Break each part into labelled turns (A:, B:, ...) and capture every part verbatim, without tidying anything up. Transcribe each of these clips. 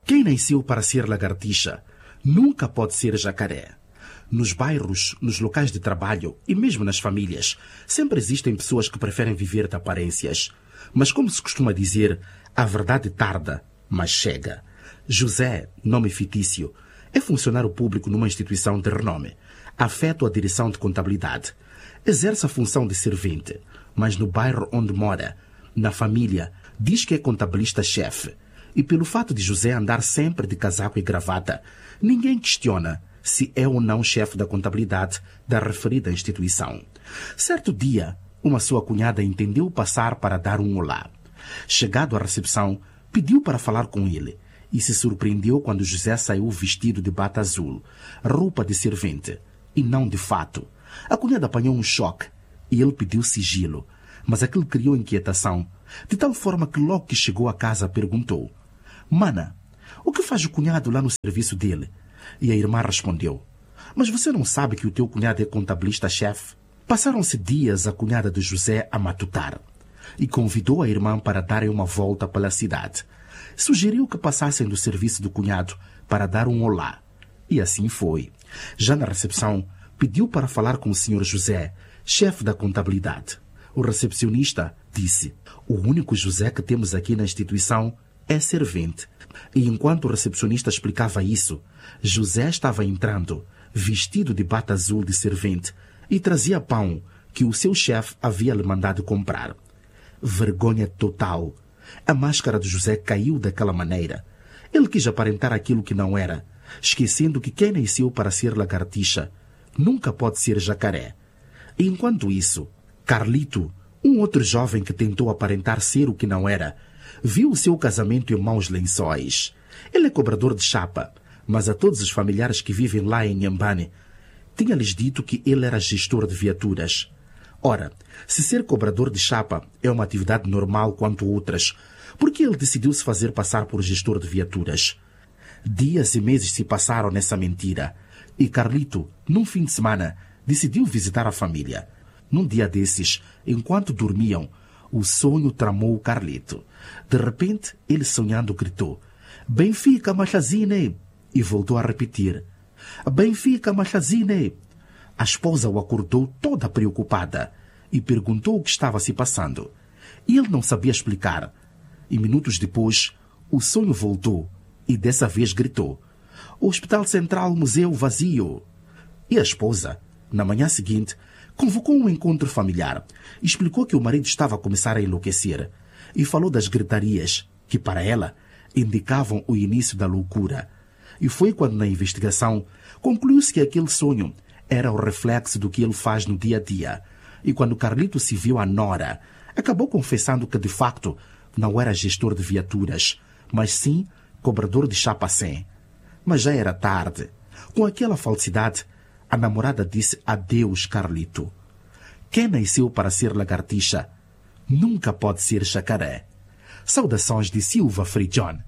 A: Quem nasceu para ser lagartixa nunca pode ser jacaré. Nos bairros, nos locais de trabalho e mesmo nas famílias, sempre existem pessoas que preferem viver de aparências. Mas como se costuma dizer, a verdade tarda, mas chega. José, nome fictício, é funcionário público numa instituição de renome. Afeta a direção de contabilidade. Exerce a função de servente, mas no bairro onde mora, na família, diz que é contabilista-chefe. E pelo fato de José andar sempre de casaco e gravata, ninguém questiona se é ou não chefe da contabilidade da referida instituição. Certo dia, uma sua cunhada entendeu passar para dar um olá. Chegado à recepção, pediu para falar com ele e se surpreendeu quando José saiu vestido de bata azul, roupa de servente, e não de fato. A cunhada apanhou um choque e ele pediu sigilo, mas aquilo criou inquietação, de tal forma que logo que chegou a casa perguntou: «Mana, o que faz o cunhado lá no serviço dele?» E a irmã respondeu: «Mas você não sabe que o teu cunhado é contabilista-chefe?» Passaram-se dias a cunhada de José a matutar e convidou a irmã para darem uma volta pela cidade. Sugeriu que passassem do serviço do cunhado para dar um olá. E assim foi. Já na recepção, pediu para falar com o senhor José, chefe da contabilidade. O recepcionista disse: «O único José que temos aqui na instituição é servente». E enquanto o recepcionista explicava isso, José estava entrando, vestido de bata azul de servente, e trazia pão que o seu chefe havia lhe mandado comprar. Vergonha total. A máscara de José caiu daquela maneira. Ele quis aparentar aquilo que não era, esquecendo que quem nasceu para ser lagartixa nunca pode ser jacaré. E enquanto isso, Carlito, um outro jovem que tentou aparentar ser o que não era, viu o seu casamento em maus lençóis. Ele é cobrador de chapa, mas a todos os familiares que vivem lá em Inhambane, tinha-lhes dito que ele era gestor de viaturas. Ora, se ser cobrador de chapa é uma atividade normal quanto outras, por que ele decidiu se fazer passar por gestor de viaturas? Dias e meses se passaram nessa mentira, e Carlito, num fim de semana, decidiu visitar a família. Num dia desses, enquanto dormiam, o sonho tramou o Carlito. De repente, ele sonhando gritou: «Benfica, Machazine!» E voltou a repetir: «Benfica, Machazine!» A esposa o acordou toda preocupada e perguntou o que estava se passando. E ele não sabia explicar. E minutos depois, o sonho voltou e dessa vez gritou: «O Hospital Central Museu vazio!» E a esposa, na manhã seguinte, convocou um encontro familiar, explicou que o marido estava a começar a enlouquecer e falou das gritarias que, para ela, indicavam o início da loucura. E foi quando, na investigação, concluiu-se que aquele sonho era o reflexo do que ele faz no dia a dia. E quando Carlito se viu à nora, acabou confessando que, de facto, não era gestor de viaturas, mas sim cobrador de chapacém. Mas já era tarde. Com aquela falsidade, a namorada disse adeus, Carlito. Quem nasceu para ser lagartixa nunca pode ser jacaré. Saudações de Silva Frijon.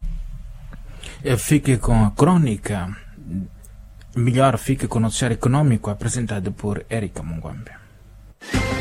B: Fique com a crônica. Melhor fique com o noticiário econômico apresentado por Érica Mungwambe.